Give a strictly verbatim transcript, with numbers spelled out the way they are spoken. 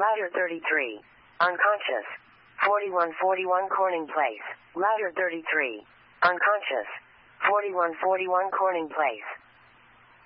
Ladder thirty-three. Unconscious. forty-one forty-one Corning Place. Ladder thirty-three. Unconscious. forty-one forty-one Corning Place.